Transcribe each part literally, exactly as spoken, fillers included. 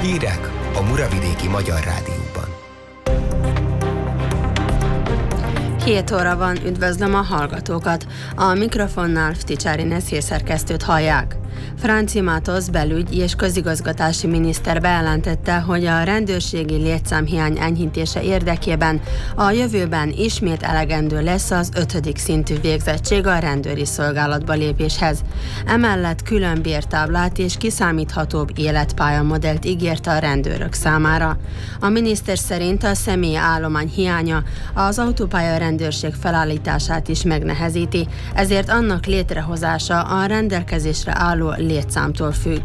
Hírek a Muravidéki Magyar Rádióban. Hét óra van, üdvözlöm a hallgatókat. A mikrofonnál Fticsári hírszerkesztőt hallják. Franci Matosz belügy- és közigazgatási miniszter bejelentette, hogy a rendőrségi létszámhiány enyhítése érdekében a jövőben ismét elegendő lesz az ötödik szintű végzettség a rendőri szolgálatba lépéshez. Emellett külön bértáblát és kiszámíthatóbb életpályamodellt ígért a rendőrök számára. A miniszter szerint a személyi állomány hiánya az autópálya rendőrség felállítását is megnehezíti, ezért annak létrehozása a rendelkezésre álló létszámtól függ.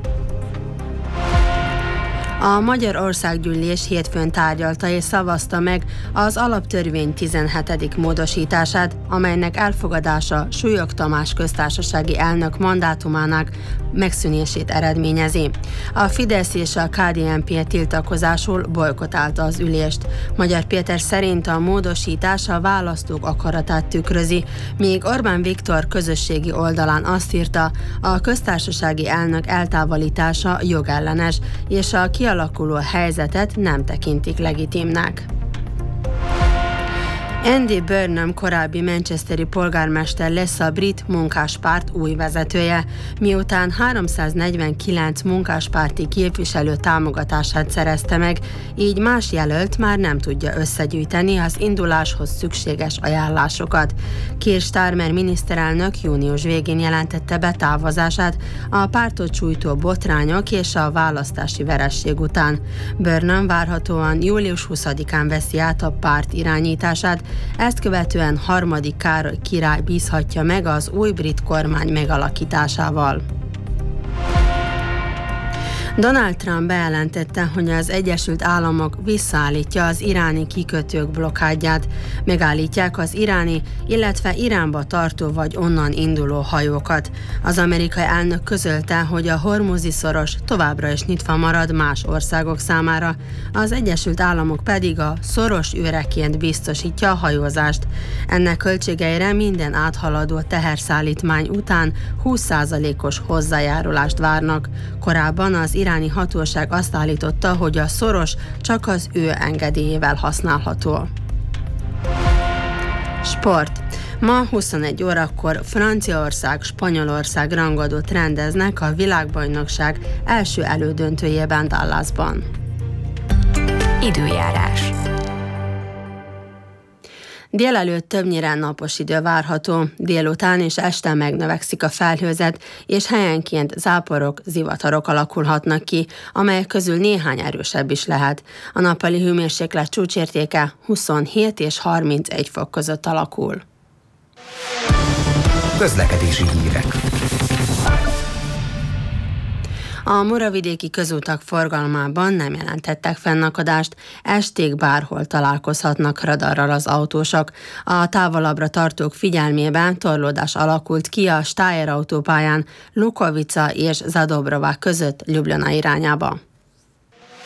A Magyar Országgyűlés hétfőn tárgyalta és szavazta meg az alaptörvény tizenhetedik módosítását, amelynek elfogadása Súlyog Tamás köztársasági elnök mandátumának megszűnését eredményezi. A Fidesz és a ká dé en pé tiltakozásul bojkottálta az ülést. Magyar Péter szerint a módosítás a választók akaratát tükrözi, míg Orbán Viktor közösségi oldalán azt írta, a köztársasági elnök eltávolítása jogellenes, és a kialakuló helyzetet nem tekintik legitimnek. Andy Burnham korábbi manchesteri polgármester lesz a brit munkáspárt új vezetője, miután háromszáznegyvenkilenc munkáspárti képviselő támogatását szerezte meg, így más jelölt már nem tudja összegyűjteni az induláshoz szükséges ajánlásokat. Keir Starmer miniszterelnök június végén jelentette be távozását a pártot sújtó botrányok és a választási veresség után. Burnham várhatóan július huszadikán veszi át a párt irányítását, ezt követően harmadik Károly király bízhatja meg az új brit kormány megalakításával. Donald Trump bejelentette, hogy az Egyesült Államok visszaállítja az iráni kikötők blokkádját, megállítják az iráni, illetve Iránba tartó vagy onnan induló hajókat. Az amerikai elnök közölte, hogy a hormuzi szoros továbbra is nyitva marad más országok számára, az Egyesült Államok pedig a szoros őreként biztosítja a hajózást. Ennek költségeire minden áthaladó teherszállítmány után húsz százalékos hozzájárulást várnak. Korábban az iráni hatóság azt állította, hogy a szoros csak az ő engedélyével használható. Sport. Ma huszonegy órakor Franciaország, Spanyolország rangadót rendeznek a világbajnokság első elődöntőjében Dallasban. Időjárás. Délelőtt többnyire napos idő várható, délután és este megnövekszik a felhőzet, és helyenként záporok, zivatarok alakulhatnak ki, amelyek közül néhány erősebb is lehet. A nappali hőmérséklet csúcsértéke huszonhét és harmincegy fok között alakul. Közlekedési hírek. A muravidéki közútak forgalmában nem jelentettek fennakadást, estig bárhol találkozhatnak radarral az autósok. A távolabbra tartók figyelmében torlódás alakult ki a Steyr autópályán Lukovica és Zadobrová között Ljubljana irányába.